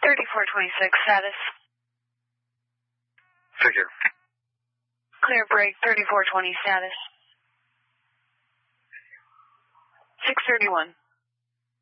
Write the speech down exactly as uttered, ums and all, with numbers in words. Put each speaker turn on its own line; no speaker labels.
thirty-four twenty-six, status.
Figure.
Clear break, thirty-four twenty, status. six thirty-one.